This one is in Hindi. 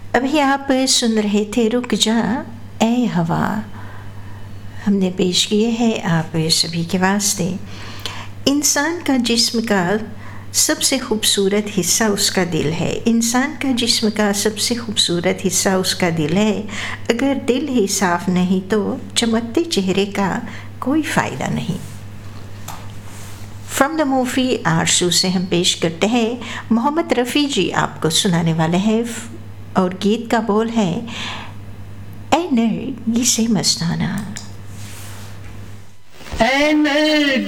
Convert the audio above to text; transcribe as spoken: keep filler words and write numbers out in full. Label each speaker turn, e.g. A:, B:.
A: अभी आप सुन रहे थे रुक जा ए हवा, हमने पेश किए हैं आप सभी के वास्ते। इंसान का जिस्म का सबसे खूबसूरत हिस्सा उसका दिल है। इंसान का जिस्म का सबसे खूबसूरत हिस्सा उसका दिल है। अगर दिल ही साफ नहीं तो चमकते चेहरे का कोई फ़ायदा नहीं। फ्रॉम द मूवी आरसू से हम पेश करते हैं, मोहम्मद रफ़ी जी आपको सुनाने वाले हैं और गीत का बोल है ए नरगिसे मस्ताना।
B: ए नरगिसे